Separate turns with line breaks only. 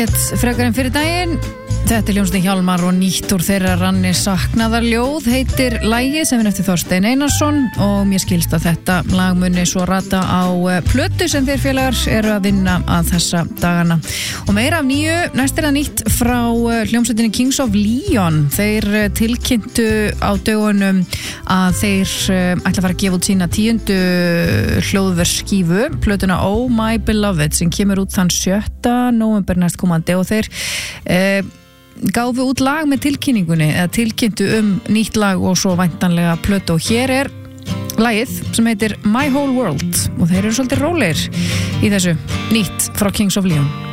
Frekar en fyrir daginn. Þetta hljómsveitin Hjálmar og nýtt úr þeirra ranni Saknaðarljóð heitir lagið sem er eftir Þorstein Einarsson og mér skilst að þetta lag muni svo rata á plötu sem þeir félagar eru að vinna að þessa dagana. Og meira af nýju, næst er það nýtt frá hljómsveitinni Kings of Leon. Þeir tilkynntu á dögunum að þeir ætla að fara að gefa út sína 10. hljóðversskífu, plötuna Oh My Beloved, sem kemur út þann 7. nóvember næstkomandi og þeir gáfu út lag með tilkynningunni eða tilkynntu nýtt lag og svo væntanlega plötu og hér er lagið sem heitir My Whole World og þeir eru svolítið rólegir í þessu nýtt frá Kings of Leon.